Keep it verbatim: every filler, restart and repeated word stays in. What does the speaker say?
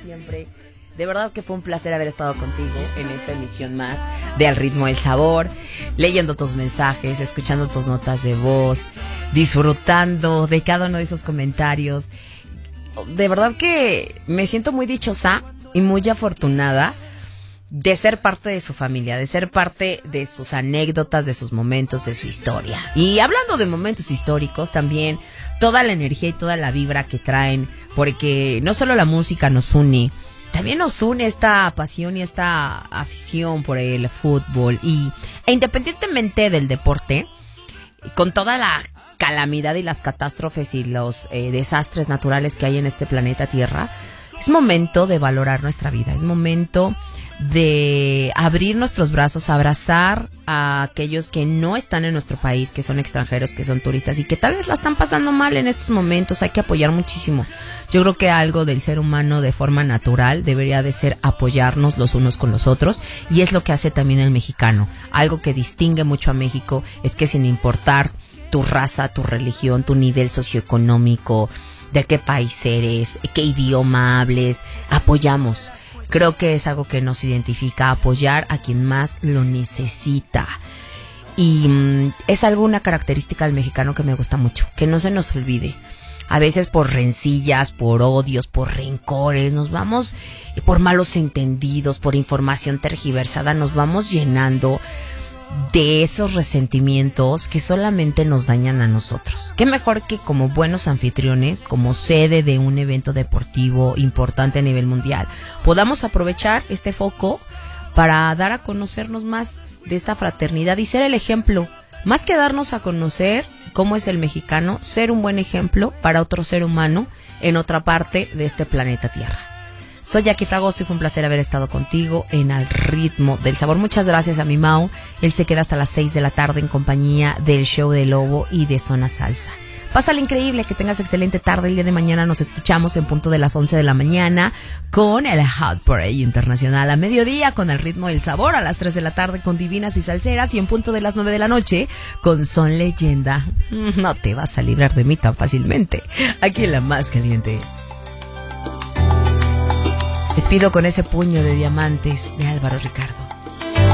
siempre. De verdad que fue un placer haber estado contigo en esta emisión más de Al Ritmo del Sabor, leyendo tus mensajes, escuchando tus notas de voz, disfrutando de cada uno de esos comentarios. De verdad que me siento muy dichosa y muy afortunada de ser parte de su familia, de ser parte de sus anécdotas, de sus momentos, de su historia. Y hablando de momentos históricos, también toda la energía y toda la vibra que traen, porque no solo la música nos une, también nos une esta pasión y esta afición por el fútbol. Y e independientemente del deporte, con toda la calamidad y las catástrofes y los eh, desastres naturales que hay en este planeta Tierra, es momento de valorar nuestra vida, es momento de abrir nuestros brazos, abrazar a aquellos que no están en nuestro país, que son extranjeros, que son turistas y que tal vez la están pasando mal en estos momentos. Hay que apoyar muchísimo. Yo creo que algo del ser humano de forma natural debería de ser apoyarnos los unos con los otros, y es lo que hace también el mexicano. Algo que distingue mucho a México es que sin importar tu raza, tu religión, tu nivel socioeconómico, de qué país eres, qué idioma hables, apoyamos. Creo que es algo que nos identifica, apoyar a quien más lo necesita. Y mmm, es algo, una característica del mexicano que me gusta mucho, que no se nos olvide. A veces por rencillas, por odios, por rencores, nos vamos, por malos entendidos, por información tergiversada, nos vamos llenando de esos resentimientos que solamente nos dañan a nosotros. Qué mejor que como buenos anfitriones, como sede de un evento deportivo importante a nivel mundial, podamos aprovechar este foco para dar a conocernos más de esta fraternidad y ser el ejemplo, más que darnos a conocer cómo es el mexicano, ser un buen ejemplo para otro ser humano en otra parte de este planeta Tierra. Soy Jackie Fragoso y fue un placer haber estado contigo en Al Ritmo del Sabor. Muchas gracias a mi Mau. Él se queda hasta las seis de la tarde en compañía del Show de Lobo y de Zona Salsa. Pásale increíble, que tengas excelente tarde. El día de mañana nos escuchamos en punto de las once de la mañana con el Hot Parade Internacional. A mediodía con Al Ritmo del Sabor. A las tres de la tarde con Divinas y Salseras. Y en punto de las nueve de la noche con Son Leyenda. No te vas a librar de mí tan fácilmente. Aquí en la más caliente. Despido con ese puño de diamantes de Álvaro Ricardo.